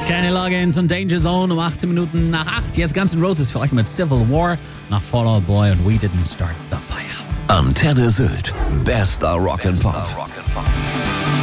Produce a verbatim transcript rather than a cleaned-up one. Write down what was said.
Kenny Loggins und Danger Zone um achtzehn Minuten nach acht. Jetzt Guns N' Roses für euch mit Civil War nach Fall Out Boy und We Didn't Start the Fire. Antenne Sylt. Bester Rock'n'Pop.